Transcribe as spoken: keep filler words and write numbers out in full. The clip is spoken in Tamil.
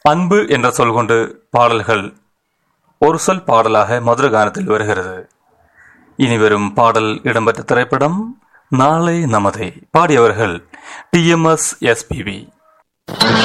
அன்பு என்ற சொல் கொண்டு பாடல்கள் ஒரு சொல் பாடலாக மதுர கானத்தில் வருகிறது. இனி வரும் பாடல் இடம்பெற்ற திரைப்படம் நாளை நமதே. பாடியவர்கள் D M S S B B.